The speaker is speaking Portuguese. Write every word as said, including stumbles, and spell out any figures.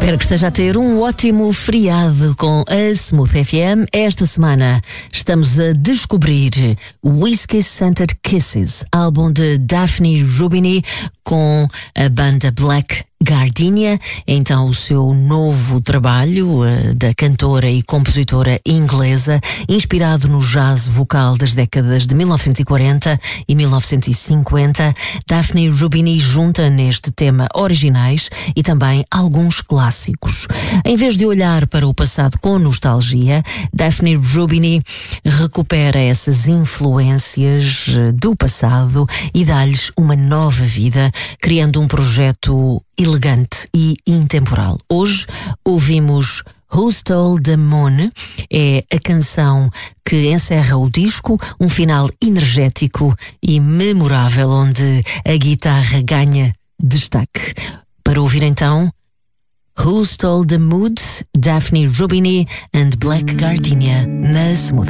Espero que esteja a ter um ótimo feriado com a Smooth F M. Esta semana estamos a descobrir Whiskey Scented Kisses, álbum de Daphne Rubini com a banda Black Gardenia, então o seu novo trabalho uh, da cantora e compositora inglesa, inspirado no jazz vocal das décadas de mil novecentos e quarenta e mil novecentos e cinquenta. Daphne Rubini junta neste tema originais e também alguns clássicos. Em vez de olhar para o passado com nostalgia, Daphne Rubini recupera essas influências do passado e dá-lhes uma nova vida, criando um projeto elegante e intemporal. Hoje ouvimos Who Stole the Moon, é a canção que encerra o disco, um final energético e memorável onde a guitarra ganha destaque. Para ouvir então Who Stole the Mood, Daphne Rubini and Black Gardenia na Smooth.